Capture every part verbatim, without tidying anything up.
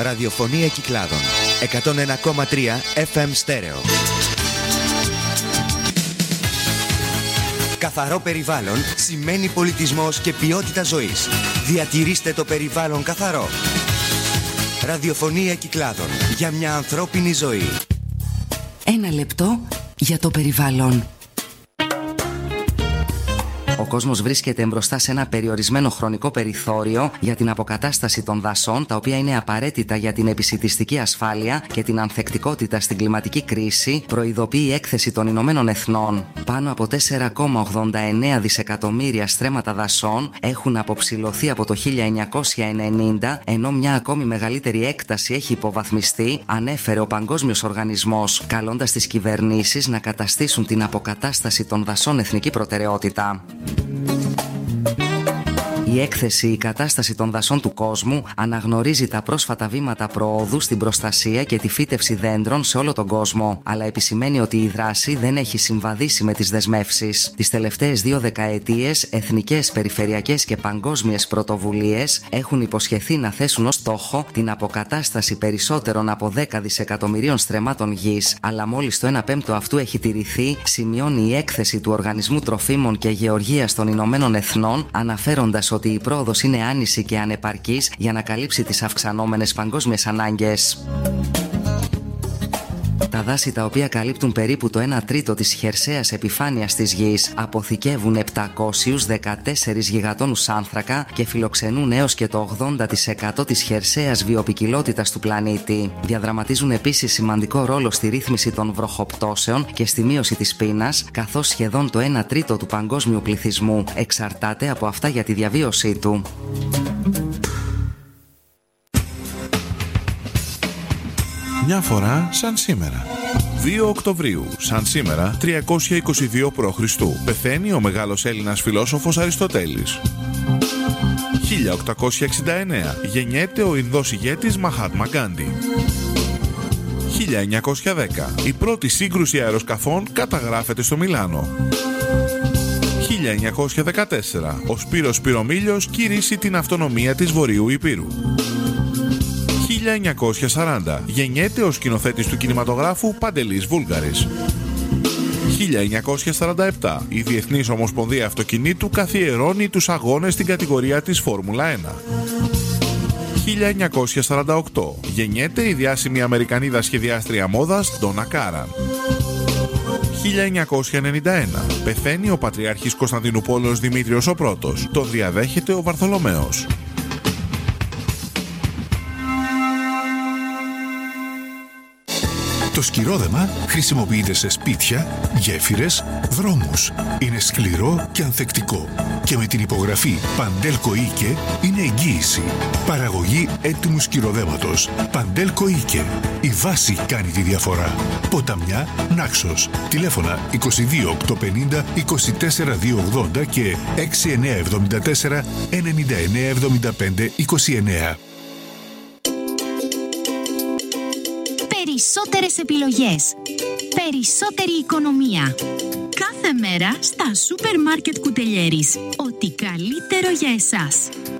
Ραδιοφωνία Κυκλάδων. εκατόν ένα κόμμα τρία εφ εμ στέρεο. Καθαρό περιβάλλον σημαίνει πολιτισμός και ποιότητα ζωής. Διατηρήστε το περιβάλλον καθαρό. Ραδιοφωνία Κυκλάδων. Για μια ανθρώπινη ζωή. Ένα λεπτό για το περιβάλλον. Ο κόσμος βρίσκεται μπροστά σε ένα περιορισμένο χρονικό περιθώριο για την αποκατάσταση των δασών, τα οποία είναι απαραίτητα για την επισιτιστική ασφάλεια και την ανθεκτικότητα στην κλιματική κρίση, προειδοποιεί η έκθεση των Ηνωμένων Εθνών. Πάνω από τέσσερα κόμμα ογδόντα εννέα δισεκατομμύρια στρέμματα δασών έχουν αποψηλωθεί από το χίλια εννιακόσια ενενήντα, ενώ μια ακόμη μεγαλύτερη έκταση έχει υποβαθμιστεί, ανέφερε ο Παγκόσμιος Οργανισμός, καλώντας τις κυβερνήσεις να καταστήσουν την αποκατάσταση των δασών εθνική προτεραιότητα. Η έκθεση «Η κατάσταση των δασών του κόσμου» αναγνωρίζει τα πρόσφατα βήματα προόδου στην προστασία και τη φύτευση δέντρων σε όλο τον κόσμο, αλλά επισημαίνει ότι η δράση δεν έχει συμβαδίσει με τις δεσμεύσεις. Τις τελευταίες δύο δεκαετίες, εθνικές, περιφερειακές και παγκόσμιες πρωτοβουλίες έχουν υποσχεθεί να θέσουν ως στόχο την αποκατάσταση περισσότερων από δέκα δισεκατομμυρίων στρεμμάτων γης, αλλά μόλις το ένα πέμπτο αυτού έχει τηρηθεί, σημειώνει η έκθεση του Οργανισμού Τροφίμων και Γεωργίας των Ηνωμένων Εθνών, αναφέροντας ότι η πρόοδος είναι άνηση και ανεπαρκής για να καλύψει τις αυξανόμενες παγκόσμιες ανάγκες. Τα δάση, τα οποία καλύπτουν περίπου το ένα τρίτο της χερσαίας επιφάνειας της γης, αποθηκεύουν επτακόσιους δεκατέσσερις γιγατόνους άνθρακα και φιλοξενούν έως και το ογδόντα τοις εκατό της χερσαίας βιοποικιλότητας του πλανήτη. Διαδραματίζουν επίσης σημαντικό ρόλο στη ρύθμιση των βροχοπτώσεων και στη μείωση της πείνας, καθώς σχεδόν το ένα τρίτο του παγκόσμιου πληθυσμού εξαρτάται από αυτά για τη διαβίωσή του. Μια φορά σαν σήμερα. δύο Οκτωβρίου, σαν σήμερα, τριακόσια είκοσι δύο π.Χ. πεθαίνει ο μεγάλος Έλληνας φιλόσοφος Αριστοτέλης. χίλια οκτακόσια εξήντα εννέα, γεννιέται ο Ινδός ηγέτης Μαχάτμα Γκάντι. χίλια εννιακόσια δέκα, η πρώτη σύγκρουση αεροσκαφών καταγράφεται στο Μιλάνο. χίλια εννιακόσια δεκατέσσερα, ο Σπύρος Σπυρομήλιος κηρύσσει την αυτονομία της Βορείου Ηπείρου. χίλια εννιακόσια σαράντα, γεννιέται ο σκηνοθέτης του κινηματογράφου Παντελής Βούλγαρης. χίλια εννιακόσια σαράντα επτά, η Διεθνής Ομοσπονδία Αυτοκινήτου καθιερώνει τους αγώνες στην κατηγορία της Φόρμουλα ένα. χίλια εννιακόσια σαράντα οκτώ, γεννιέται η διάσημη Αμερικανίδα σχεδιάστρια μόδας Ντόνα Κάραν. χίλια εννιακόσια ενενήντα ένα, πεθαίνει ο Πατριάρχης Κωνσταντινούπολεως Δημήτριος ο Πρώτος. Τον διαδέχεται ο Βαρθολομαίος. Το σκυρόδεμα χρησιμοποιείται σε σπίτια, γέφυρες, δρόμους. Είναι σκληρό και ανθεκτικό. Και με την υπογραφή Παντέλκο Ίκε είναι εγγύηση. Παραγωγή έτοιμου σκυροδέματος. Παντέλκο Ίκε. Η βάση κάνει τη διαφορά. Ποταμιά, Νάξος. Τηλέφωνα είκοσι δύο οκτακόσια πενήντα είκοσι τέσσερα διακόσια ογδόντα και έξι εννιά εβδομήντα τέσσερα ενενήντα εννιά εβδομήντα πέντε είκοσι εννιά. Περισσότερες επιλογές, περισσότερη οικονομία. Κάθε μέρα στα σούπερ μάρκετ Κουτελιέρης. Ό,τι καλύτερο για εσάς.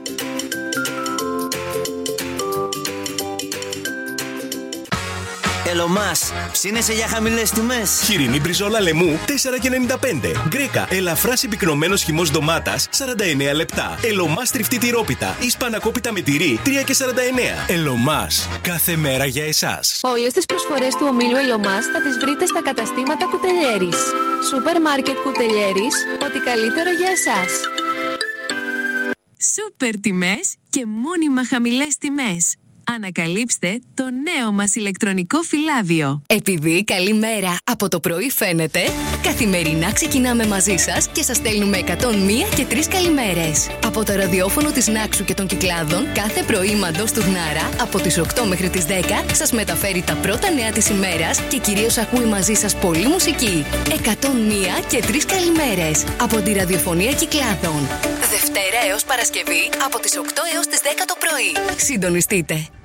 Ελομάς, ψήνεσαι για χαμηλές τιμές. Χοιρινή μπριζόλα λεμού τέσσερα ενενήντα πέντε. Γκρέκα, ελαφρά συμπυκνωμένος χυμός ντομάτας σαράντα εννέα λεπτά. Ελομάς τριφτή τυρόπιτα ή σπανακόπιτα με τυρί τρία σαράντα εννέα. Ελομάς, κάθε μέρα για εσάς. Όλες τις προσφορές του ομίλου Ελομάς θα τις βρείτε στα καταστήματα Κουτελιέρης. Σούπερ μάρκετ Κουτελιέρης, ό,τι καλύτερο για εσάς. Σούπερ τιμές και μόνιμα χαμηλές τιμές. Ανακαλύψτε το νέο μας ηλεκτρονικό φυλάδιο. Επειδή καλή μέρα από το πρωί φαίνεται, καθημερινά ξεκινάμε μαζί σας και σας στέλνουμε εκατόν μία και τρεις καλημέρες. Από το ραδιόφωνο της Νάξου και των Κυκλάδων, κάθε πρωί Μαντός του Γνάρα, από τις οκτώ μέχρι τις δέκα, σας μεταφέρει τα πρώτα νέα της ημέρας και κυρίως ακούει μαζί σας πολλή μουσική. εκατόν μία και τρεις καλημέρες από τη ραδιοφωνία Κυκλάδων. Δευτέρα έως Παρασκευή, από τις οκτώ έως τις δέκα το πρωί. Συντονιστείτε.